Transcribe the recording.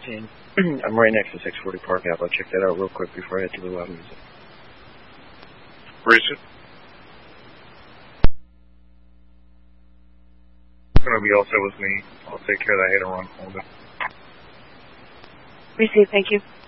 And I'm right next to 640 Park Ave. I'll check that out real quick before I head to the Luau Museum. Where is it? It's going to be all set with me. I'll take care of that hit and run. Received, thank you.